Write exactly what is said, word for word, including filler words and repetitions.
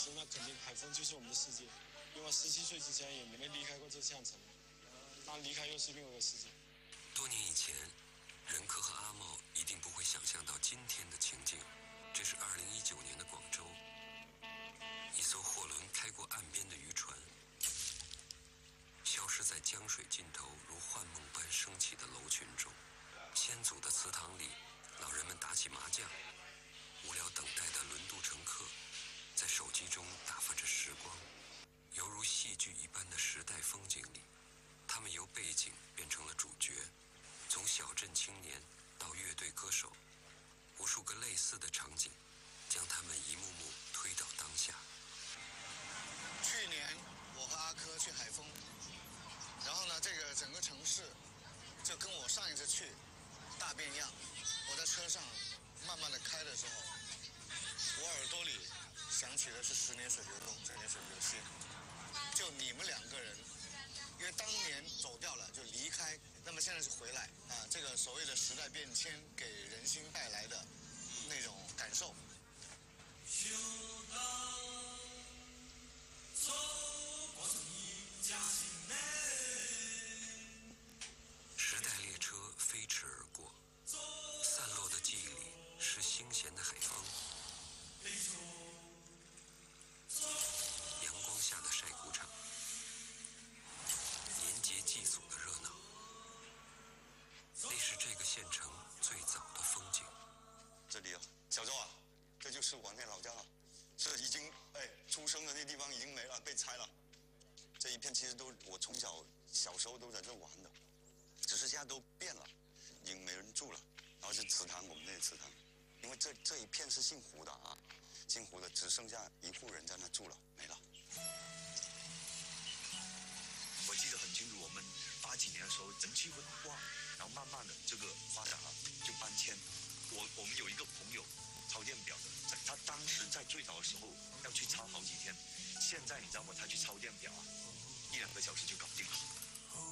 时，那肯定海丰就是我们的世界，因为我十七岁之前也没离开过这项城，当离开又是另外一个世界。 多年以前，任科和阿茂一定不会想象到今天的情景。这是二零一九年的广州，一艘货轮开过岸边的渔船，消失在江水尽头如幻梦般升起的楼群中。先祖的祠堂里，老人们打起麻将，无聊等待的轮渡乘客在手机中打发着时光，犹如戏剧一般的时代风景里，他们由背景变成了主角，从小镇青年到乐队歌手，无数个类似的场景将他们一幕幕推到当下。 去年我和阿珂去海丰，然后呢，这个整个城市就跟我上一次去大变样。我在车上慢慢的开的时候，我耳朵里响起的是十年水流东，十年水流西。就你们两个人，因为当年走掉了就离开，那么现在是回来啊，这个所谓的时代变迁给人心带来的那种感受。 修道走过一家心内， 时代列车飞驰而过，散落的记忆里是新鲜的海风，阳光下的晒谷场，年节祭祖的热闹，那是这个县城最早的风景。 这里啊，小周啊，这就是我那老家了，这已经哎出生的那地方已经没了，被拆了。这一片其实都我从小小时候都在这玩的，只是现在都变了，已经没人住了。然后是祠堂，我们那祠堂，因为这这一片是姓胡的啊，姓胡的只剩下一户人在那住了，没了。 我记得很清楚，我们八几年的时候人气会很旺，然后慢慢的这个发展了就搬迁。我我们有一个朋友抄电表的，他当时在最早的时候要去抄好几天，现在你知道吗？他去抄电表啊，一两个小时就搞定了。